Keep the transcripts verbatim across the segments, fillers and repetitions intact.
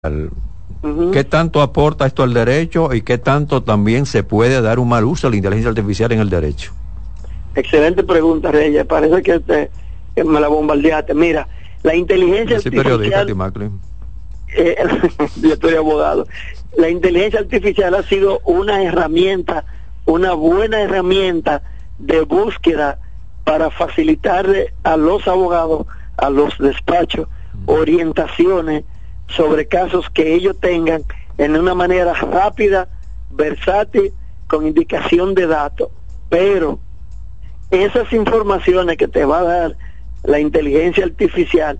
Uh-huh. ¿Qué tanto aporta esto al derecho y qué tanto también se puede dar un mal uso a la inteligencia artificial en el derecho? Excelente pregunta, Reyes. Parece que, te, que me la bombardeaste. Mira, la inteligencia Yo soy artificial... periodista, Timaclin. Eh, yo estoy abogado. La inteligencia artificial ha sido una herramienta, una buena herramienta de búsqueda para facilitarle a los abogados, a los despachos, orientaciones sobre casos que ellos tengan en una manera rápida, versátil, con indicación de datos. Pero esas informaciones que te va a dar la inteligencia artificial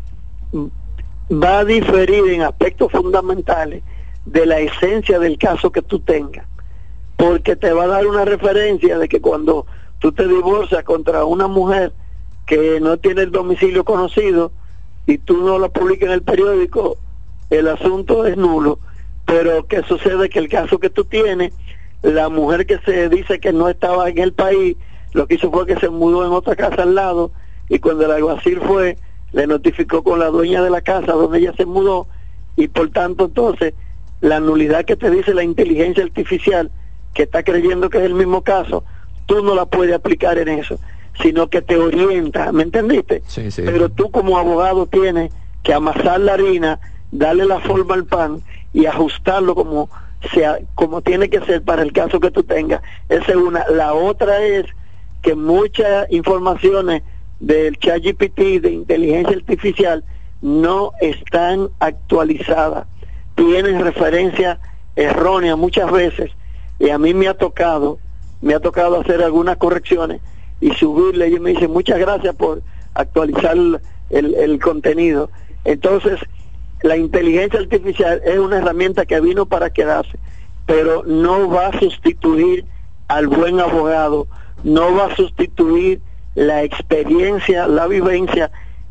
va a diferir en aspectos fundamentales de la esencia del caso que tú tengas, porque te va a dar una referencia de que cuando tú te divorcias contra una mujer que no tiene el domicilio conocido y tú no lo publicas en el periódico, el asunto es nulo. Pero ¿qué sucede? Que el caso que tú tienes, la mujer que se dice que no estaba en el país, lo que hizo fue que se mudó en otra casa al lado, y cuando el alguacil fue, le notificó con la dueña de la casa donde ella se mudó, y por tanto entonces la nulidad que te dice la inteligencia artificial, que está creyendo que es el mismo caso, tú no la puedes aplicar en eso, sino que te orienta, ¿me entendiste? Sí, sí. Pero tú como abogado tienes que amasar la harina, darle la forma al pan y ajustarlo como sea, como tiene que ser para el caso que tú tengas. Esa es una. La otra es que muchas informaciones del ChatGPT, de inteligencia artificial, no están actualizadas, tienen referencias erróneas muchas veces, y a mí me ha tocado, me ha tocado hacer algunas correcciones y subirle, y me dicen muchas gracias por actualizar el, el, el contenido. Entonces, la inteligencia artificial es una herramienta que vino para quedarse, pero no va a sustituir al buen abogado, no va a sustituir la experiencia, la vivencia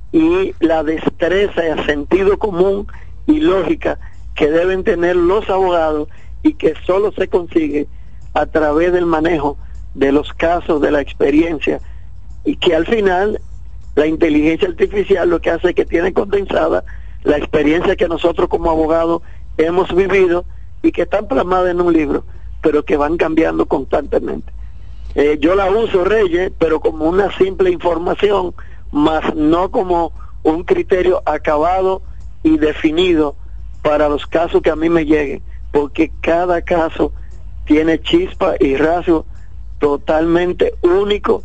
y la destreza y el sentido común y lógica que deben tener los abogados, y que solo se consigue a través del manejo de los casos, de la experiencia, y que al final la inteligencia artificial lo que hace es que tiene condensada la experiencia que nosotros como abogados hemos vivido y que están plasmadas en un libro, pero que van cambiando constantemente. Eh, yo la uso, Reyes, pero como una simple información, más no como un criterio acabado y definido para los casos que a mí me lleguen, porque cada caso tiene chispa y rasgo totalmente único,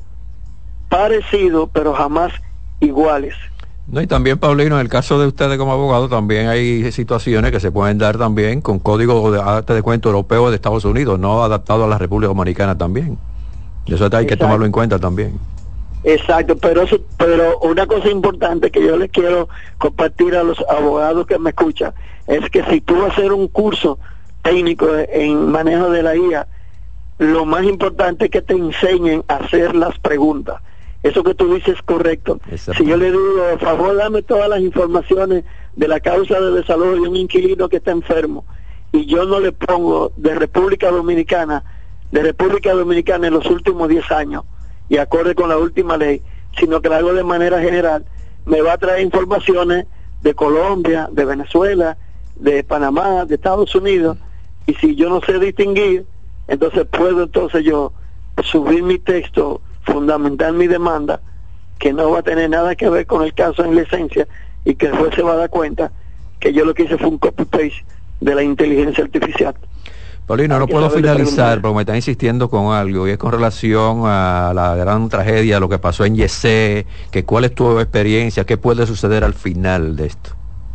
parecido, pero jamás iguales. No, y también, Paulino, en el caso de ustedes como abogado, también hay situaciones que se pueden dar también con código de arte de cuento europeo de Estados Unidos, no adaptado a la República Dominicana también. Y eso hay Exacto. que tomarlo en cuenta también. Exacto, pero eso, pero una cosa importante que yo les quiero compartir a los abogados que me escuchan es que si tú vas a hacer un curso técnico en manejo de la I A, lo más importante es que te enseñen a hacer las preguntas. Eso que tú dices es correcto. Si yo le digo, por favor, dame todas las informaciones de la causa de desalojo de un inquilino que está enfermo, y yo no le pongo de República Dominicana, de República Dominicana en los últimos diez años, y acorde con la última ley, sino que lo hago de manera general, me va a traer informaciones de Colombia, de Venezuela, de Panamá, de Estados Unidos, y si yo no sé distinguir, entonces puedo entonces yo subir mi texto, fundamentar mi demanda, que no va a tener nada que ver con el caso en la esencia, y que después se va a dar cuenta que yo lo que hice fue un copy-paste de la inteligencia artificial. Paulino, no puedo finalizar porque me está insistiendo con algo, y es con relación a la gran tragedia, lo que pasó en Yesé, que cuál es tu experiencia, qué puede suceder al final de esto.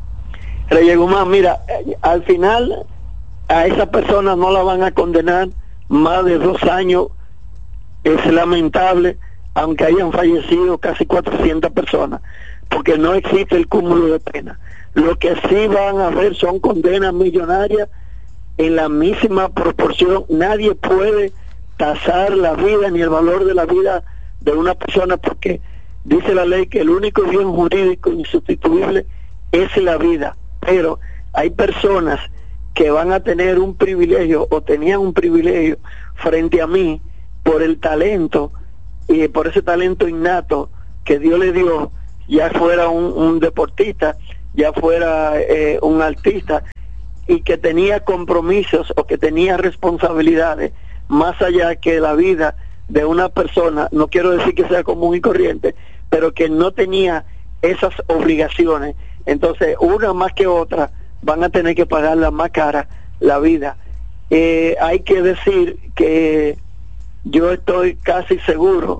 Reyes Guzmán, mira, al final a esa persona no la van a condenar más de dos años. Es lamentable, aunque hayan fallecido casi cuatrocientas personas, porque no existe el cúmulo de pena. Lo que sí van a haber son condenas millonarias en la misma proporción. Nadie puede tasar la vida ni el valor de la vida de una persona, porque dice la ley que el único bien jurídico insustituible es la vida. Pero hay personas que van a tener un privilegio o tenían un privilegio frente a mí por el talento y por ese talento innato que Dios le dio, ya fuera un, un deportista, ya fuera eh, un artista, y que tenía compromisos o que tenía responsabilidades más allá que la vida de una persona, no quiero decir que sea común y corriente, pero que no tenía esas obligaciones, entonces una más que otra van a tener que pagarla más cara la vida. Eh, hay que decir que yo estoy casi seguro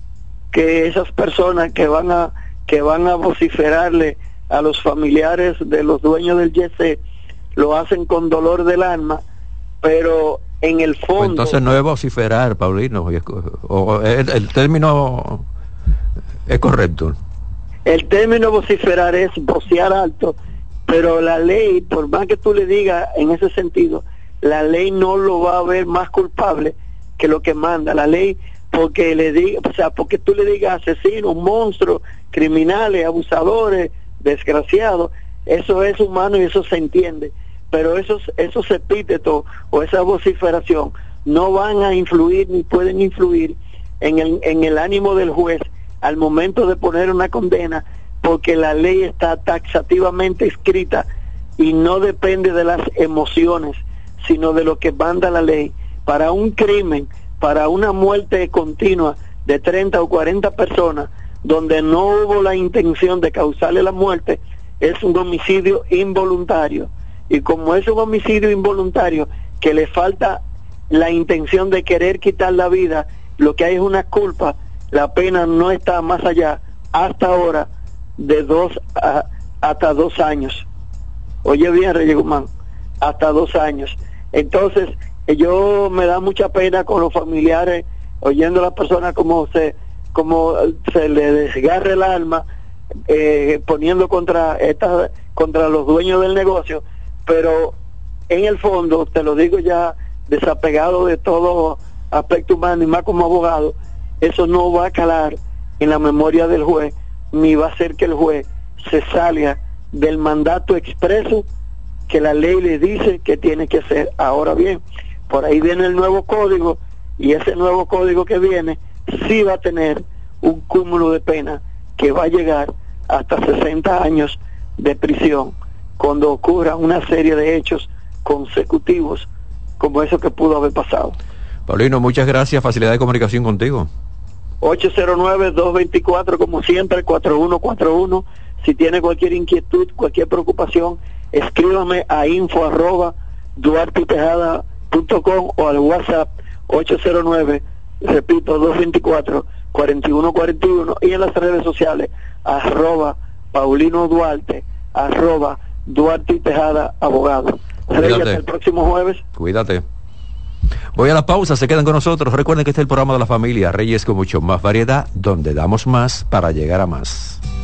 que esas personas que van a que van a vociferarle a los familiares de los dueños del Yesé lo hacen con dolor del alma, pero en el fondo... Pues entonces no es vociferar, Paulino, o el, el término es correcto. El término vociferar es vocear alto, pero la ley, por más que tú le digas en ese sentido, la ley no lo va a ver más culpable que lo que manda la ley, porque le diga, o sea, porque tú le digas asesinos, monstruos, criminales, abusadores, desgraciados, eso es humano y eso se entiende, pero esos esos epítetos o esa vociferación no van a influir ni pueden influir en el en el ánimo del juez al momento de poner una condena, porque la ley está taxativamente escrita y no depende de las emociones, sino de lo que manda la ley. Para un crimen, para una muerte continua de treinta o cuarenta personas, donde no hubo la intención de causarle la muerte, es un homicidio involuntario. Y como es un homicidio involuntario que le falta la intención de querer quitar la vida, lo que hay es una culpa, la pena no está más allá, hasta ahora, de dos a, hasta dos años. Oye bien, Reyes Guzmán, hasta dos años. Entonces, yo me da mucha pena con los familiares, oyendo a las personas como se como se le desgarre el alma, eh, poniendo contra esta, contra los dueños del negocio, pero en el fondo, te lo digo ya, desapegado de todo aspecto humano y más como abogado, eso no va a calar en la memoria del juez, ni va a hacer que el juez se salga del mandato expreso que la ley le dice que tiene que hacer. Ahora bien, por ahí viene el nuevo código, y ese nuevo código que viene sí va a tener un cúmulo de pena que va a llegar hasta sesenta años de prisión cuando ocurra una serie de hechos consecutivos como eso que pudo haber pasado. Paulino, muchas gracias. Facilidad de comunicación contigo. ocho cero nueve, dos dos cuatro, como siempre, cuatro uno cuatro uno. Si tiene cualquier inquietud, cualquier preocupación, escríbame a info arroba duarte y tejada punto com o al WhatsApp ocho cero nueve, repito, dos dos cuatro, cuatro uno cuatro uno, y en las redes sociales arroba Paulino Duarte, arroba Duarte y Tejada Abogado. Reyes, hasta el próximo jueves. Cuídate. Voy a la pausa, se quedan con nosotros. Recuerden que este es el programa de la familia Reyes, con mucho más variedad, donde damos más para llegar a más.